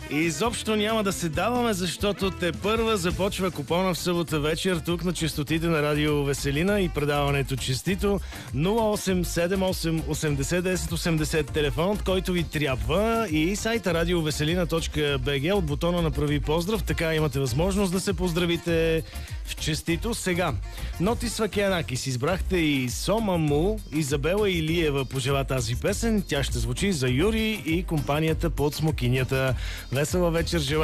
Изобщо няма да се даваме, защото тепърва започва купона в събота вечер тук на честотите на Радио Веселина и предаването Честито. 0878 80 10 80 телефонът, който ви трябва, и сайта radioveselina.bg от бутона направи поздрав. Така имате възможност да се поздравите в Честито. Сега, Нотис Вакианакис, избрахте и Сома Му. Изабела Илиева пожела тази песен. Тя ще звучи за Юри и компанията под смокинята. Весела вечер желая.